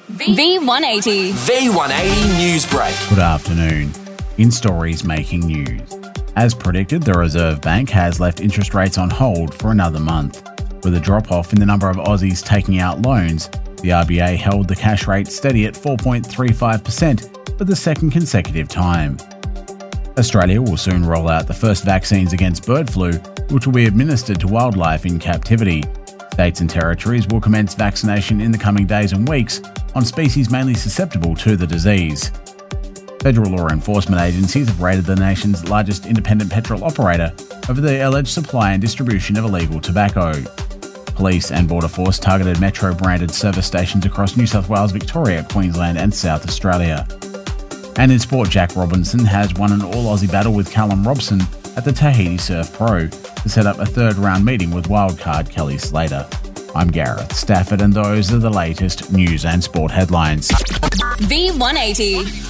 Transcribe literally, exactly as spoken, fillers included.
V one eighty. V one eighty News Break. Good afternoon. In stories making news. As predicted, the Reserve Bank has left interest rates on hold for another month. With a drop-off in the number of Aussies taking out loans, the R B A held the cash rate steady at four point three five percent for the second consecutive time. Australia will soon roll out the first vaccines against bird flu, which will be administered to wildlife in captivity. States and territories will commence vaccination in the coming days and weeks on species mainly susceptible to the disease. Federal law enforcement agencies have raided the nation's largest independent petrol operator over the alleged supply and distribution of illegal tobacco. Police and Border Force targeted Metro-branded service stations across New South Wales, Victoria, Queensland and South Australia. And in sport, Jack Robinson has won an all-Aussie battle with Callum Robson at the Tahiti Surf Pro to set up a third-round meeting with wildcard Kelly Slater. I'm Gareth Stafford and those are the latest news and sport headlines. V one eighty.